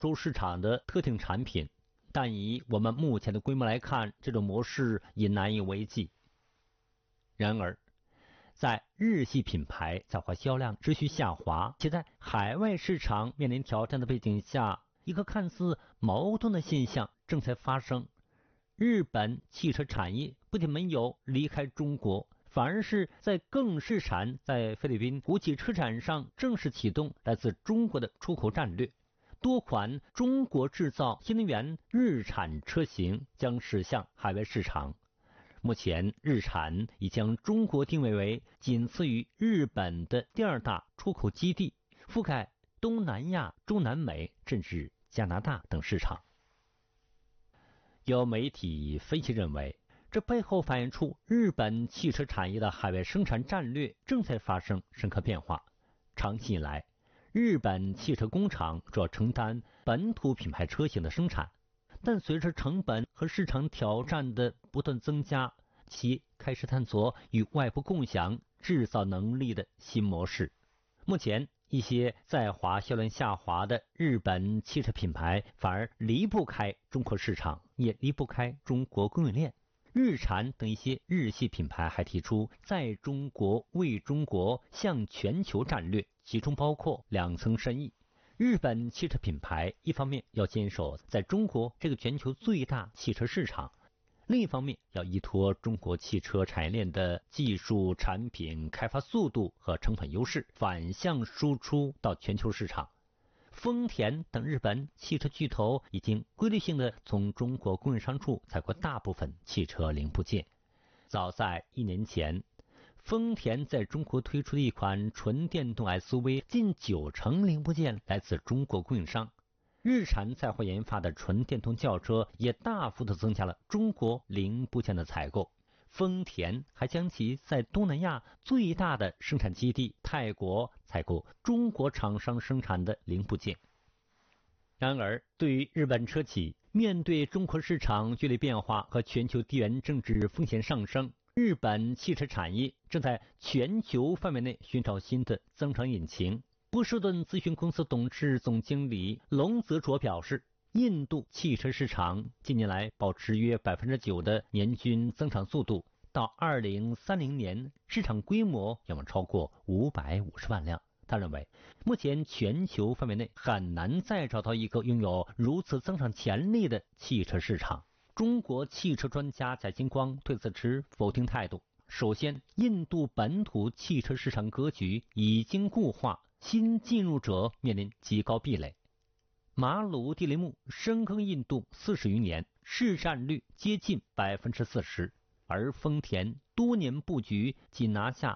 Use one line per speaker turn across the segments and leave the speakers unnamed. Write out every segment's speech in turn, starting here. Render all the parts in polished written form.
洲市场的特定产品，但以我们目前的规模来看，这种模式已难以为继。然而，在日系品牌在华销量持续下滑，且在海外市场面临挑战的背景下，一个看似矛盾的现象正在发生。日本汽车产业不仅没有离开中国，反而是在更市场在菲律宾国际车展上正式启动来自中国的出口战略。多款中国制造新能源日产车型将驶向海外市场。目前，日产已将中国定位为仅次于日本的第二大出口基地，覆盖东南亚、中南美甚至加拿大等市场。有媒体分析认为，这背后反映出日本汽车产业的海外生产战略正在发生深刻变化。长期以来，日本汽车工厂主要承担本土品牌车型的生产，但随着成本和市场挑战的不断增加，其开始探索与外部共享制造能力的新模式。目前，一些在华销量下滑的日本汽车品牌反而离不开中国市场，也离不开中国供应链。日产等一些日系品牌还提出在中国为中国向全球战略，其中包括两层深意。日本汽车品牌一方面要坚守在中国这个全球最大汽车市场，另一方面要依托中国汽车产业链的技术、产品开发速度和成本优势，反向输出到全球市场。丰田等日本汽车巨头已经规律性的从中国供应商处采购大部分汽车零部件。早在1年前，丰田在中国推出的一款纯电动 SUV， 近90%零部件来自中国供应商。日产在华研发的纯电动轿车也大幅度增加了中国零部件的采购。丰田还将其在东南亚最大的生产基地泰国采购中国厂商生产的零部件。然而，对于日本车企，面对中国市场剧烈变化和全球地缘政治风险上升，日本汽车产业正在全球范围内寻找新的增长引擎。波士顿咨询公司董事总经理龙泽卓表示，印度汽车市场近年来保持约 9% 的年均增长速度，到2030年市场规模要望超过550万辆。他认为，目前全球范围内很难再找到一个拥有如此增长潜力的汽车市场。中国汽车专家贾金光对此持否定态度。首先，印度本土汽车市场格局已经固化，新进入者面临极高壁垒。马鲁蒂雷木深耕印度40余年，市占率接近 40%， 而丰田多年布局仅拿下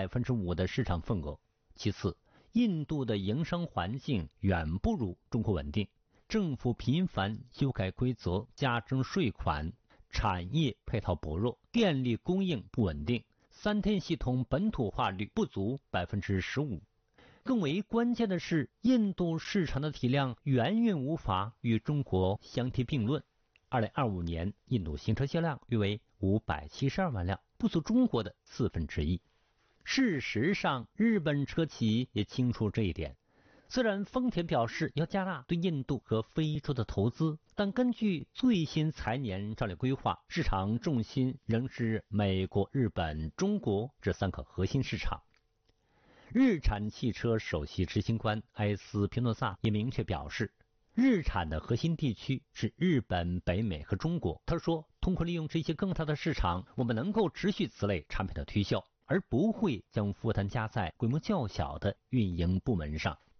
5% 的市场份额。其次，印度的营商环境远不如中国稳定，政府频繁修改规则，加征税款，产业配套薄弱，电力供应不稳定，3天系统本土化率不足 15%。更为关键的是，印度市场的体量远远无法与中国相提并论。2025年，印度新车销量约为572万辆，不足中国的1/4。事实上，日本车企也清楚这一点。虽然丰田表示要加大对印度和非洲的投资，但根据最新财年战略规划，市场重心仍是美国、日本、中国这3个核心市场。日产汽车首席执行官埃斯皮诺萨也明确表示，日产的核心地区是日本、北美和中国。他说，通过利用这些更大的市场，我们能够持续此类产品的推销，而不会将负担加在规模较小的运营部门上。